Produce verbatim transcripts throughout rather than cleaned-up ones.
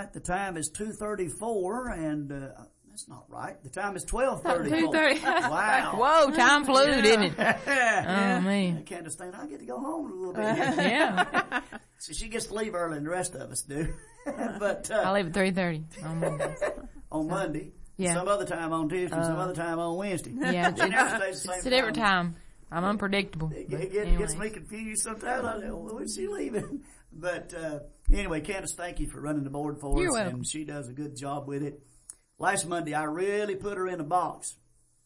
right. The time is two thirty-four, and uh, that's not right. The time is twelve thirty-four. two thirty. Wow. Whoa, time flew, yeah. didn't it? yeah. Oh, man. Candace thinking, I get to go home a little bit. Yeah. So she gets to leave early and the rest of us do. but, uh. I leave at three thirty on Monday. On Monday. Yeah. Some other time on Tuesday, Uh, some other time on Wednesday. Yeah. She never stays the same It's a different time. I'm unpredictable. It, it, it Anyway. gets me confused sometimes. I know, when's she leaving? But, uh, anyway, Candace, thank you for running the board for You're us. welcome. And she does a good job with it. Last Monday, I really put her in a box.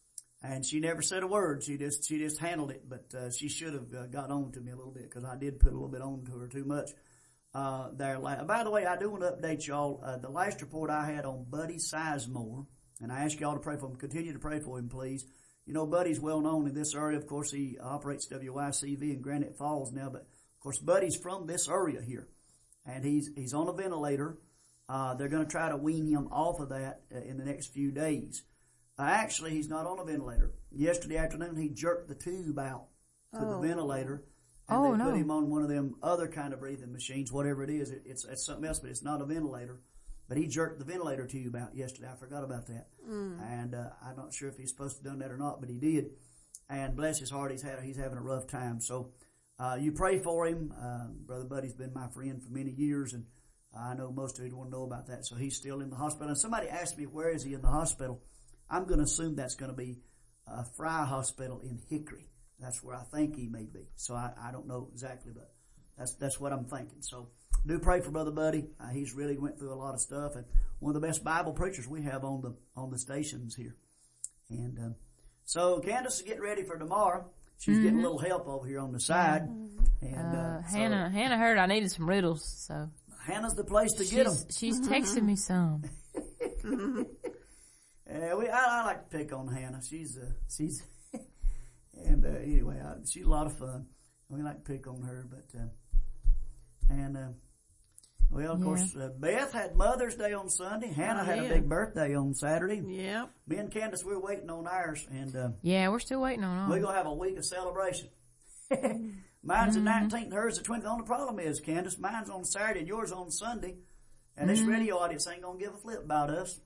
And she never said a word. She just, she just handled it. But, uh, she should have uh, got on to me a little bit because I did put a little bit on to her too much. Uh, there. By the way, I do want to update y'all. Uh, the last report I had on Buddy Sizemore, and I ask y'all to pray for him. Continue to pray for him, please. You know, Buddy's well known in this area. Of course, he operates W Y C V in Granite Falls now, but of course, Buddy's from this area here, and he's he's on a ventilator. Uh, they're going to try to wean him off of that uh, in the next few days. Uh, actually, he's not on a ventilator. Yesterday afternoon, he jerked the tube out to Oh. the ventilator. And Oh, they no. put him on one of them other kind of breathing machines, whatever it is. It, it's, it's something else, but it's not a ventilator. But he jerked the ventilator tube out yesterday. I forgot about that. Mm. And, uh, I'm not sure if he's supposed to have done that or not, but he did. And bless his heart, he's had, he's having a rough time. So, uh, you pray for him. Uh, Brother Buddy's been my friend for many years, and I know most of you want to know about that. So he's still in the hospital. And somebody asked me, where is he in the hospital? I'm going to assume that's going to be, uh, Fry Hospital in Hickory. That's where I think he may be. So I, I don't know exactly, but that's, that's what I'm thinking. So do pray for Brother Buddy. Uh, he's really went through a lot of stuff, and one of the best Bible preachers we have on the, on the stations here. And, um, so Candace is getting ready for tomorrow. She's Mm-hmm. getting a little help over here on the side. And, uh, Uh, so Hannah, Hannah heard I needed some riddles, so. Hannah's the place to get them. She's, she's texted me some. Yeah, we, I, I like to pick on Hannah. She's, uh, she's, and, uh, anyway, I, she's a lot of fun. We like to pick on her, but, uh, and, uh, well, of Yeah. course, uh, Beth had Mother's Day on Sunday. Hannah Oh, had a yeah. big birthday on Saturday. Yeah. Me and Candace, we're waiting on ours, and, uh, Yeah, we're still waiting on we're ours. gonna have a week of celebration. Mine's the nineteenth, hers the twentieth. The only problem is, Candace, mine's on Saturday and yours on Sunday. And this radio audience ain't gonna give a flip about us.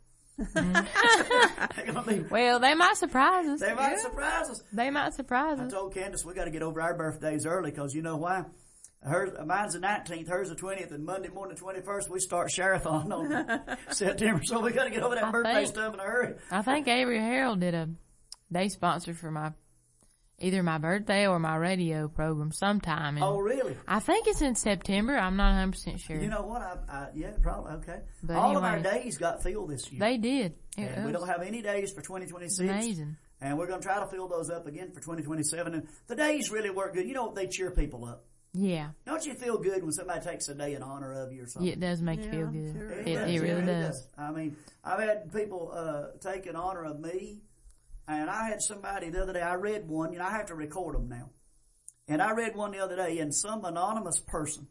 They're gonna be, Well, they might surprise us. they might surprise us. They might surprise I us. told Candace we gotta get over our birthdays early, cause you know why? Hers, mine's the nineteenth, hers the twentieth, and Monday morning the twenty-first we start Sharathon on September. So we gotta get over that I birthday think- stuff in a hurry. I think Avery Herald did a day sponsor for my, either my birthday or my radio program sometime. And Oh really? I think it's in September. I'm not one hundred percent sure. You know what? I, I yeah, probably, okay. But All of our anyway. days got filled this year. They did. It And we was don't have any days for twenty twenty-six. amazing. And we're going to try to fill those up again for twenty twenty-seven. And the days really work good. You know, they cheer people up. Yeah. Don't you feel good when somebody takes a day in honor of you or something? Yeah, it does make you Yeah, feel good. sure It, it it, does. really does. I mean, I've had people, uh, take an honor of me. And I had somebody the other day, I read one, you know, I have to record them now. And I read one the other day, and some anonymous person,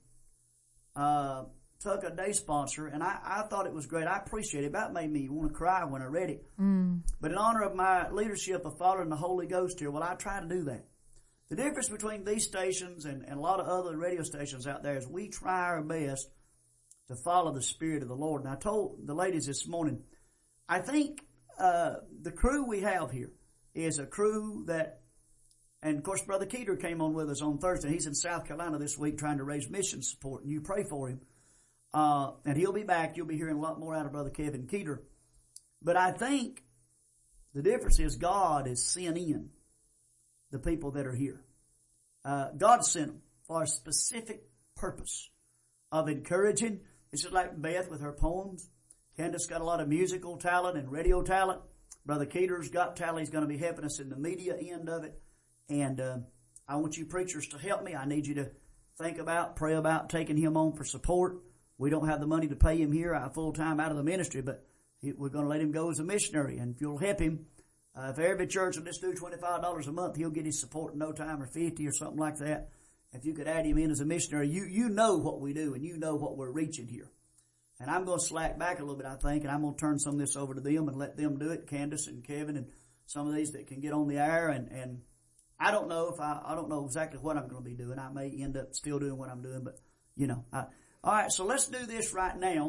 uh, took a day sponsor, and I, I thought it was great. I appreciate it. That made me want to cry when I read it. Mm. But in honor of my leadership of following the Holy Ghost here, well, I try to do that. The difference between these stations and, and a lot of other radio stations out there is we try our best to follow the Spirit of the Lord. And I told the ladies this morning, I think, uh, the crew we have here is a crew that, and of course Brother Keeter came on with us on Thursday. He's in South Carolina this week trying to raise mission support, and you pray for him. Uh, and he'll be back. You'll be hearing a lot more out of Brother Kevin Keeter. But I think the difference is God is sent in the people that are here. Uh, God sent them for a specific purpose of encouraging. It's just like Beth with her poems. Candace got a lot of musical talent and radio talent. Brother Keeter's got talent. He's going to be helping us in the media end of it. And, uh, I want you preachers to help me. I need you to think about, pray about taking him on for support. We don't have the money to pay him here uh, full time out of the ministry, but he, we're going to let him go as a missionary. And if you'll help him, Uh, if every church will just do twenty-five dollars a month, he'll get his support in no time, or fifty or something like that. If you could add him in as a missionary, you, you know what we do and you know what we're reaching here. And I'm going to slack back a little bit, I think, and I'm going to turn some of this over to them and let them do it, Candace and Kevin and some of these that can get on the air. And, and I don't know if I, I don't know exactly what I'm going to be doing. I may end up still doing what I'm doing, but you know, I, all right. So let's do this right now.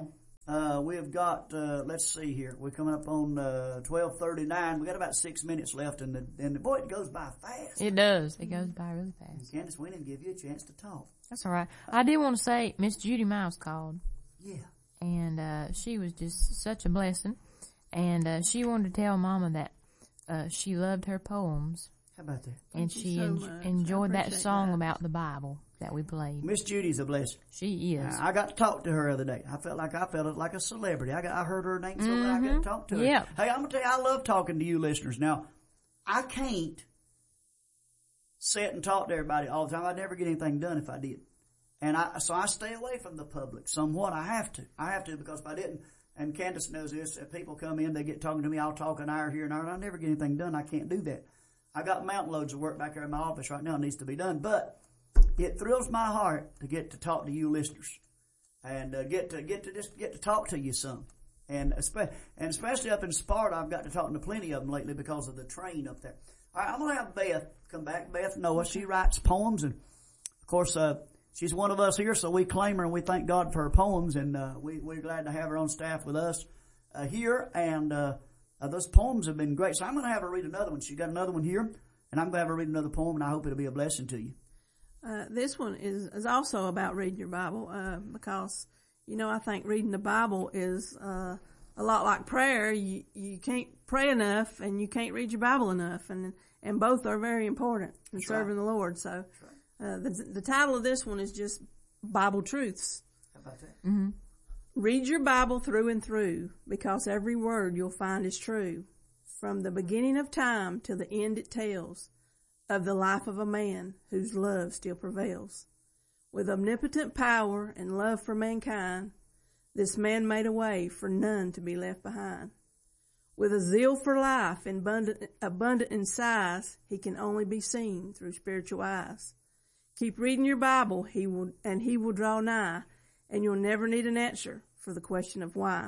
Uh, we have got, uh, let's see here. We're coming up on, uh, twelve thirty-nine. We got about six minutes left and the, and the, boy, it goes by fast. It does. It goes by really fast. Candace, we didn't give you a chance to talk. That's all right. I did want to say Miss Judy Miles called. Yeah. And, uh, she was just such a blessing. And, uh, she wanted to tell Mama that, uh, she loved her poems. How about that? And Thank she you so en- much. enjoyed I that appreciate song that. about the Bible that we played. Miss Judy's a blessing. She is. I got to talk to her the other day. I felt like I felt like a celebrity. I got, I heard her name so mm-hmm. I got to talk to her. Yep. Hey, I'm gonna tell you, I love talking to you listeners. Now, I can't sit and talk to everybody all the time. I'd never get anything done if I did. And I, so I stay away from the public somewhat. I have to. I have to because if I didn't, and Candace knows this, if people come in, they get talking to me, I'll talk an hour here and hour, and I never get anything done. I can't do that. I got mountain loads of work back there in my office right now. It needs to be done. But it thrills my heart to get to talk to you listeners and uh, get to get to just get to talk to you some. And especially, and especially up in Sparta, I've got to talk to plenty of them lately because of the train up there. All right, I'm going to have Beth come back. Beth Noah, she writes poems. And, of course, uh, she's one of us here, so we claim her and we thank God for her poems. And uh, we, we're glad to have her on staff with us uh, here. And uh Uh, those poems have been great. So I'm going to have her read another one. She got another one here, and I'm going to have her read another poem, and I hope it'll be a blessing to you. Uh, this one is, is also about reading your Bible, uh, because, you know, I think reading the Bible is, uh, a lot like prayer. You, you can't pray enough and you can't read your Bible enough, and, and both are very important in That's serving right. the Lord. So, right. uh, the, the title of this one is just Bible Truths. How about that? Mm-hmm. Read your Bible through and through, because every word you'll find is true. From the beginning of time till the end it tells of the life of a man whose love still prevails. With omnipotent power and love for mankind, this man made a way for none to be left behind. With a zeal for life abundant, abundant in size, he can only be seen through spiritual eyes. Keep reading your Bible, he will, and he will draw nigh, and you'll never need an answer for the question of why.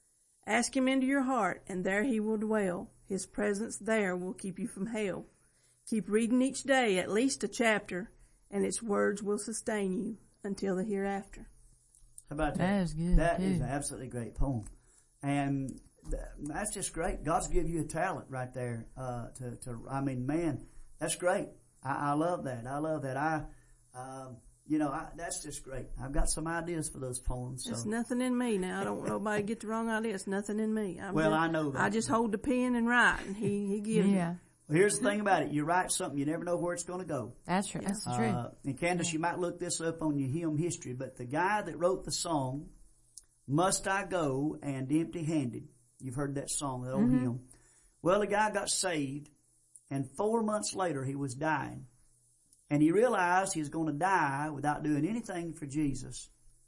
Ask him into your heart, and there he will dwell. His presence there will keep you from hell. Keep reading each day at least a chapter, and its words will sustain you until the hereafter. How about that? That is good, That too. is an absolutely great poem. And th- that's just great. God's give you a talent right there. Uh, to, to, I mean, man, that's great. I, I love that. I love that. I, um, You know, I, that's just great. I've got some ideas for those poems. So. There's nothing in me now. I don't want nobody to get the wrong idea. It's nothing in me. I'm Well, just, I know that. I just hold the pen and write, and he, he gives Yeah. me. Well, here's the thing about it. You write something, you never know where it's going to go. That's true. That's true. Uh, and Candace, you might look this up on your hymn history, but the guy that wrote the song, Must I Go and Empty Handed, you've heard that song, that old Mm-hmm. hymn. Well, the guy got saved, and four months later he was dying. And he realized he was going to die without doing anything for Jesus.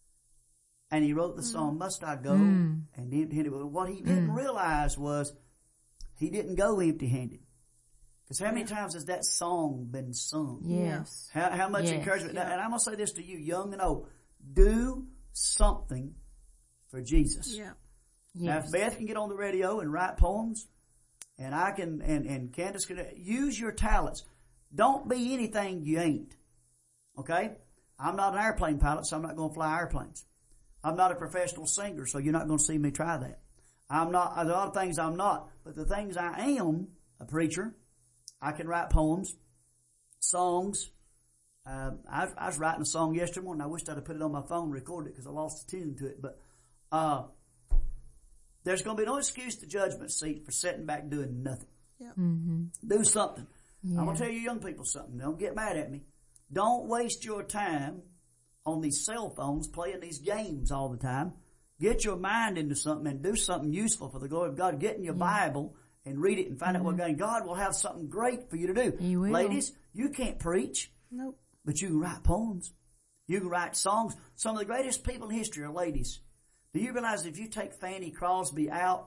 And he wrote the song, Must I Go Mm. and Empty Handed. But what he didn't Mm. realize was he didn't go empty handed. Because how many times has that song been sung? Yes. How, how much Yes. encouragement. Yeah. And I'm going to say this to you, young and old. Do something for Jesus. Yeah. Now, Yes. if Beth can get on the radio and write poems, and I can, and, and Candace can, use your talents. Don't be anything you ain't. Okay? I'm not an airplane pilot, so I'm not going to fly airplanes. I'm not a professional singer, so you're not going to see me try that. I'm not, there's a lot of things I'm not, but the things I am, a preacher, I can write poems, songs. Uh, I, I was writing a song yesterday morning. I wished I'd have put it on my phone and recorded it because I lost the tune to it. But uh, there's going to be no excuse to judgment seat for sitting back doing nothing. Mm-hmm. Do something. Yeah. I'm going to tell you young people something. Don't get mad at me. Don't waste your time on these cell phones playing these games all the time. Get your mind into something and do something useful for the glory of God. Get in your Yeah. Bible and read it and find Mm-hmm. out what God, God will have something great for you to do. He will. Ladies, you can't preach, Nope. but you can write poems. You can write songs. Some of the greatest people in history are ladies. Do you realize if you take Fanny Crosby out,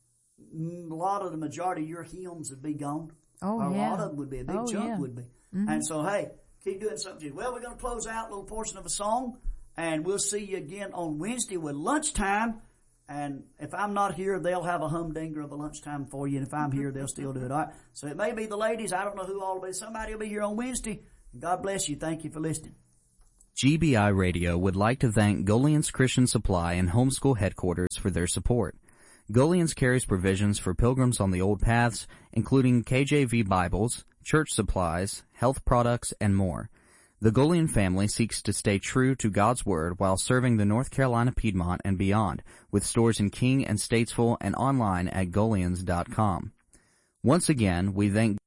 mm, a lot of the majority of your hymns would be gone? Oh, Or yeah. a lot of them would be. A big Oh, chunk yeah. would be. Mm-hmm. And so, hey, keep doing something. Well, we're going to close out a little portion of a song, and we'll see you again on Wednesday with lunchtime. And if I'm not here, they'll have a humdinger of a lunchtime for you. And if I'm here, they'll still do it. All right. So it may be the ladies. I don't know who all will be. Somebody will be here on Wednesday. God bless you. Thank you for listening. G B I Radio would like to thank Golian's Christian Supply and Homeschool Headquarters for their support. Golian's carries provisions for pilgrims on the old paths, including K J V Bibles, church supplies, health products, and more. The Golian family seeks to stay true to God's Word while serving the North Carolina Piedmont and beyond, with stores in King and Statesville and online at Golians dot com. Once again, we thank